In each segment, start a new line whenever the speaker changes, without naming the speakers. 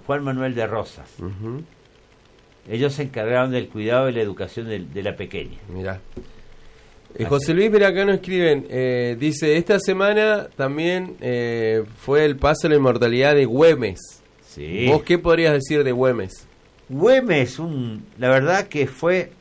Juan Manuel de Rosas.
Uh-huh.
Ellos se encargaron del cuidado y la educación de la pequeña.
Mirá. José Luis, mira, acá nos escriben, dice, esta semana también fue el paso a la inmortalidad de Güemes.
Sí.
¿Vos qué podrías decir de Güemes?
Güemes, la verdad que fue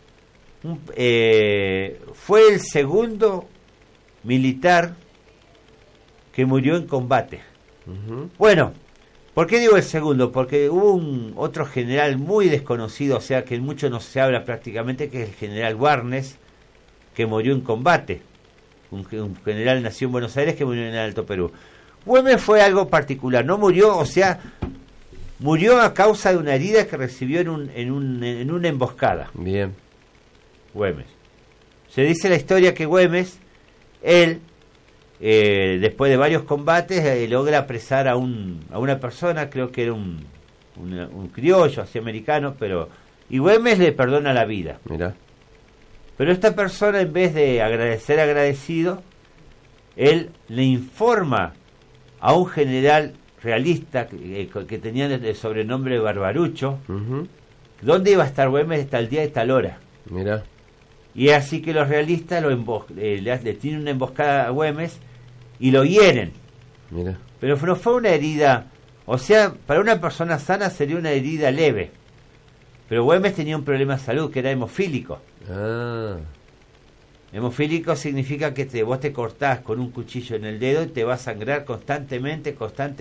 el segundo militar que murió en combate.
Uh-huh.
Bueno, ¿por qué digo el segundo? Porque hubo otro general muy desconocido, o sea que mucho no se habla prácticamente, que es el general Warnes, que murió en combate. Un general nació en Buenos Aires que murió en el Alto Perú. Güemes fue algo particular, no murió, o sea, murió a causa de una herida que recibió en una emboscada.
Bien.
Güemes. Se dice la historia que Güemes, él, después de varios combates, logra apresar a una persona, creo que era un criollo, así americano, y Güemes le perdona la vida.
Mirá.
Pero esta persona, en vez de ser agradecido, él le informa a un general realista que tenía el sobrenombre de Barbarucho,
Uh-huh.
dónde iba a estar Güemes tal día y tal hora.
Mirá.
Y es así que los realistas le tienen una emboscada a Güemes y lo hieren.
Mirá.
Pero no fue una herida, o sea, para una persona sana sería una herida leve. Pero Güemes tenía un problema de salud, que era hemofílico.
Ah.
Hemofílico significa que vos te cortás con un cuchillo en el dedo y te va a sangrar constantemente.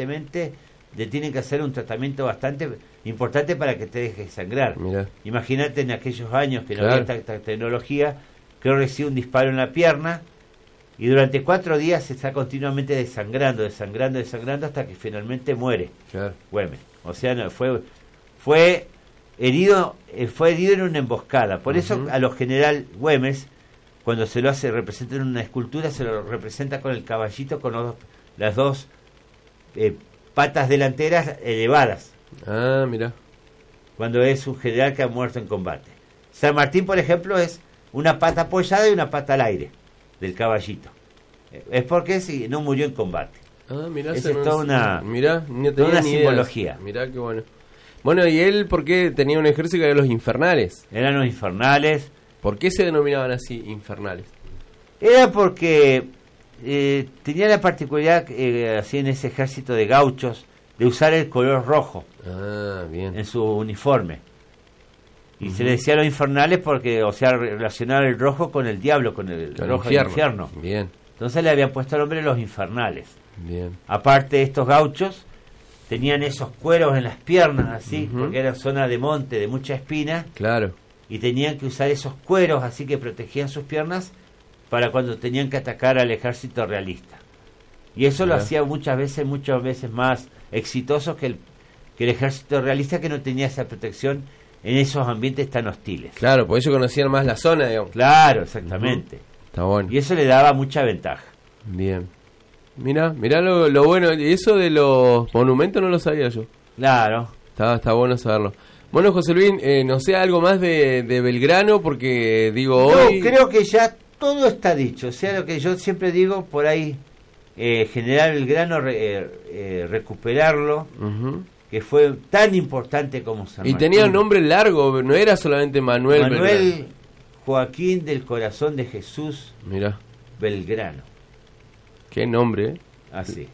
Le tienen que hacer un tratamiento bastante importante para que te deje sangrar.
Mirá.
Imagínate en aquellos años que no
Claro.
había esta tecnología, que recibe un disparo en la pierna y durante 4 días se está continuamente desangrando hasta que finalmente muere.
Claro.
Güemes. O sea, no, fue herido en una emboscada. Por eso
Uh-huh.
a los general Güemes, cuando se lo representa en una escultura, se lo representa con el caballito con las dos patas delanteras elevadas,
Ah, mirá.
cuando es un general que ha muerto en combate. San Martín, por ejemplo, es una pata apoyada y una pata al aire del caballito. Es porque no murió en combate.
Ah, mirá.
Esa es toda una
tenía ni idea.
simbología.
Mirá qué bueno. Bueno, ¿y él por qué tenía un ejército que era los infernales?
Eran los infernales.
¿Por qué se denominaban así, infernales?
Era porque tenía la particularidad, así en ese ejército de gauchos, de usar el color rojo
Ah, bien.
en su uniforme. Y
Uh-huh.
se le decía los infernales porque, o sea, relacionar el rojo con el diablo, con el rojo del infierno.
Bien,
Entonces le habían puesto el nombre los infernales.
bien.
Aparte, estos gauchos tenían esos cueros en las piernas, así,
Uh-huh.
porque era zona de monte, de mucha espina,
Claro.
y tenían que usar esos cueros, así que protegían sus piernas para cuando tenían que atacar al ejército realista. Y eso lo hacía muchas veces más exitoso que el ejército realista, que no tenía esa protección en esos ambientes tan hostiles.
Claro, por eso conocían más la zona, digamos.
Claro, exactamente.
Está bueno.
Y eso le daba mucha ventaja.
Bien. Mirá lo bueno. Y eso de los monumentos no lo sabía yo.
Claro.
Está bueno saberlo. Bueno, José Luis, no sé algo más de Belgrano, porque digo hoy...
No, creo que ya todo está dicho. O sea, lo que yo siempre digo, por ahí, General Belgrano, recuperarlo,
Uh-huh.
que fue tan importante como San
Y
Martín.
tenía un nombre largo, no era solamente Manuel Belgrano.
Joaquín del Corazón de Jesús
Mirá,
Belgrano.
qué nombre,
Así.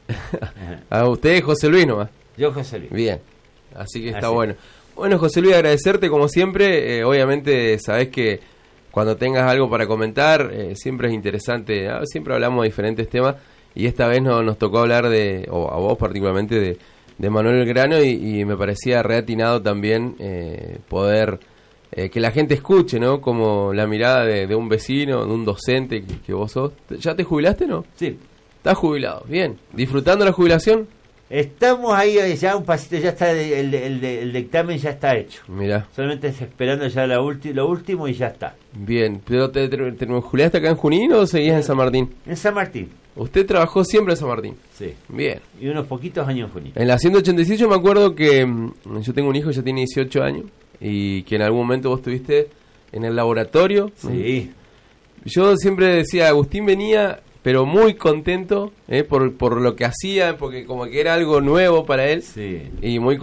A usted, José Luis, nomás.
Yo, José Luis.
Bien, así que está
Así.
bueno. Bueno, José Luis, agradecerte como siempre. Obviamente, sabés que cuando tengas algo para comentar, siempre es interesante. Siempre hablamos de diferentes temas y esta vez nos tocó hablar o a vos particularmente, de Manuel Belgrano y me parecía reatinado también poder que la gente escuche, ¿no? Como la mirada de un vecino, de un docente que vos sos. ¿Ya te jubilaste, no?
Sí.
Estás jubilado, bien. ¿Disfrutando la jubilación?
Estamos ahí ya un pasito, ya está el dictamen ya está hecho.
Mirá.
Solamente esperando ya lo último y ya está.
Bien, ¿pero te jubilaste acá en Junín o seguías en San Martín?
En San Martín.
Usted trabajó siempre en San Martín.
Sí.
Bien.
Y unos poquitos años en Junín.
En la 186 me acuerdo que yo tengo un hijo, ya tiene 18 años, y que en algún momento vos estuviste en el laboratorio.
Sí.
Yo siempre decía, Agustín venía, pero muy contento por lo que hacía, porque como que era algo nuevo para él,
Sí.
y muy